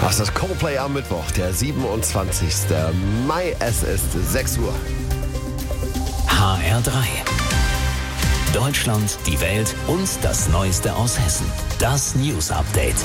Das ist Coldplay am Mittwoch, der 27. Mai. Es ist 6 Uhr. HR3. Deutschland, die Welt und das Neueste aus Hessen. Das News Update.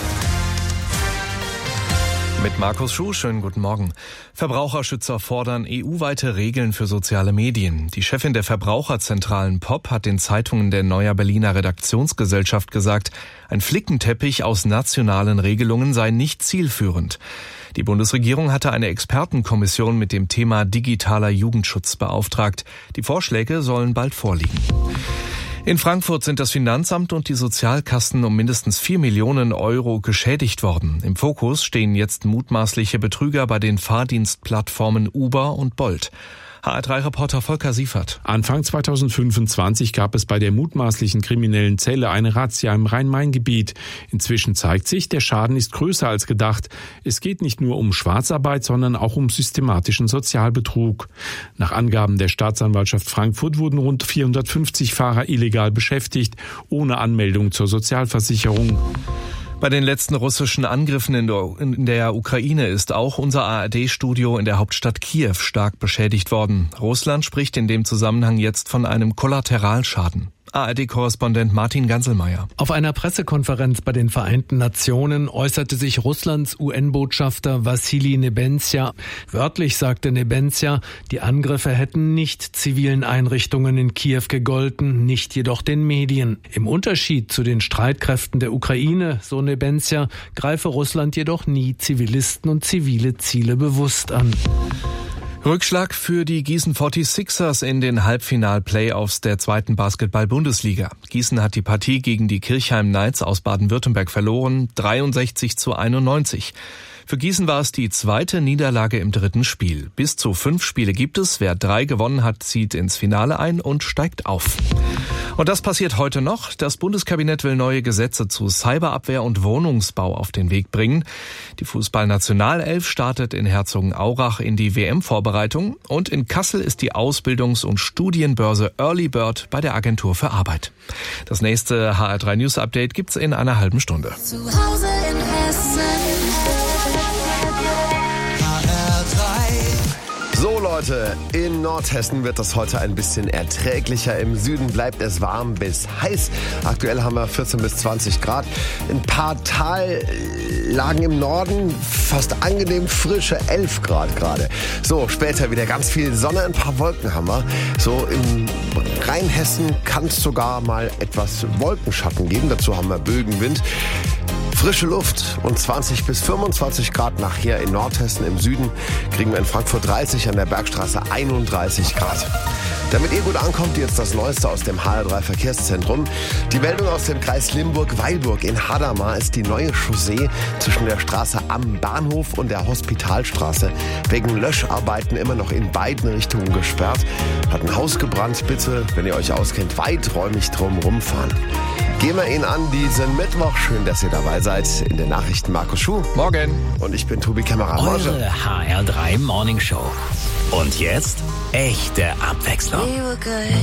Mit Markus Schuh, schönen guten Morgen. Verbraucherschützer fordern EU-weite Regeln für soziale Medien. Die Chefin der Verbraucherzentralen POP hat den Zeitungen der Neuer Berliner Redaktionsgesellschaft gesagt, ein Flickenteppich aus nationalen Regelungen sei nicht zielführend. Die Bundesregierung hatte eine Expertenkommission mit dem Thema digitaler Jugendschutz beauftragt. Die Vorschläge sollen bald vorliegen. In Frankfurt sind das Finanzamt und die Sozialkassen um mindestens 4 Millionen Euro geschädigt worden. Im Fokus stehen jetzt mutmaßliche Betrüger bei den Fahrdienstplattformen Uber und Bolt. HR3-Reporter Volker Siefert. Anfang 2025 gab es bei der mutmaßlichen kriminellen Zelle eine Razzia im Rhein-Main-Gebiet. Inzwischen zeigt sich, der Schaden ist größer als gedacht. Es geht nicht nur um Schwarzarbeit, sondern auch um systematischen Sozialbetrug. Nach Angaben der Staatsanwaltschaft Frankfurt wurden rund 450 Fahrer illegal beschäftigt, ohne Anmeldung zur Sozialversicherung. Bei den letzten russischen Angriffen in der Ukraine ist auch unser ARD-Studio in der Hauptstadt Kiew stark beschädigt worden. Russland spricht in dem Zusammenhang jetzt von einem Kollateralschaden. ARD-Korrespondent Martin Ganselmeier. Auf einer Pressekonferenz bei den Vereinten Nationen äußerte sich Russlands UN-Botschafter Wassili Nebenzia. Wörtlich sagte Nebenzia, die Angriffe hätten nicht zivilen Einrichtungen in Kiew gegolten, nicht jedoch den Medien. Im Unterschied zu den Streitkräften der Ukraine, so Nebenzia, greife Russland jedoch nie Zivilisten und zivile Ziele bewusst an. Rückschlag für die Gießen 46ers in den Halbfinal-Playoffs der zweiten Basketball-Bundesliga. Gießen hat die Partie gegen die Kirchheim Knights aus Baden-Württemberg verloren, 63-91. Für Gießen war es die zweite Niederlage im dritten Spiel. Bis zu 5 Spiele gibt es. Wer 3 gewonnen hat, zieht ins Finale ein und steigt auf. Und das passiert heute noch. Das Bundeskabinett will neue Gesetze zu Cyberabwehr und Wohnungsbau auf den Weg bringen. Die Fußball-Nationalelf startet in Herzogenaurach in die WM-Vorbereitung. Und in Kassel ist die Ausbildungs- und Studienbörse Early Bird bei der Agentur für Arbeit. Das nächste HR3 News Update gibt's in einer halben Stunde. Zu Hause in Hessen. So Leute, in Nordhessen wird das heute ein bisschen erträglicher. Im Süden bleibt es warm bis heiß. Aktuell haben wir 14 bis 20 Grad. Ein paar Tallagen im Norden, fast angenehm frische 11 Grad gerade. So, später wieder ganz viel Sonne, ein paar Wolken haben wir. So im Rheinhessen kann es sogar mal etwas Wolkenschatten geben. Dazu haben wir Bögenwind. Frische Luft und 20 bis 25 Grad nachher in Nordhessen. Im Süden kriegen wir in Frankfurt 30, an der Bergstraße 31 Grad. Damit ihr gut ankommt, jetzt das Neueste aus dem HR3 Verkehrszentrum. Die Meldung aus dem Kreis Limburg-Weilburg. In Hadamar ist die neue Chaussee zwischen der Straße am Bahnhof und der Hospitalstraße wegen Löscharbeiten immer noch in beiden Richtungen gesperrt. Hat ein Haus gebrannt. Bitte, wenn ihr euch auskennt, weiträumig drum rumfahren. Gehen wir ihn an diesen Mittwoch. Schön, dass ihr dabei seid. In den Nachrichten Markus Schuh. Morgen. Und ich bin Tobi Kämmerer. Eure HR3 Morning Show. Und jetzt echte Abwechslung.